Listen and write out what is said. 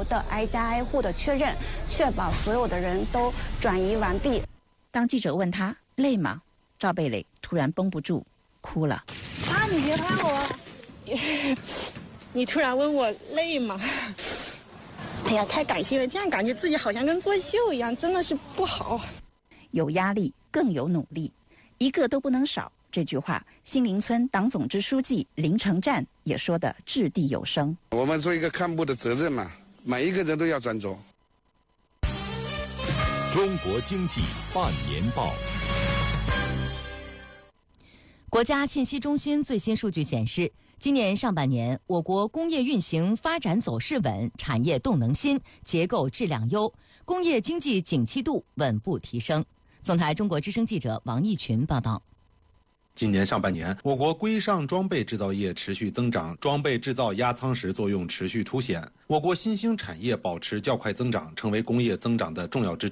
流的挨家挨户的确认，确保所有的人都转移完毕。 当记者问他累吗，赵蓓蕾突然绷不住哭了。 啊，你别拍我！你突然问我累吗？哎呀，太感谢了，这样感觉自己好像跟作秀一样，真的是不好。 有压力更有努力，一个都不能少。这句话，新林村党总支书记林成战也说得掷地有声。 我们做一个干部的责任嘛，每一个人都要专注。 中国经济半年报。 国家信息中心最新数据显示，今年上半年，我国工业运行发展走势稳，产业动能新，结构质量优，工业经济景气度稳步提升。总台中国之声记者王义群报道。 今年上半年，我国规上装备制造业持续增长，装备制造压舱石作用持续凸显。我国新兴产业保持较快增长，成为工业增长的重要支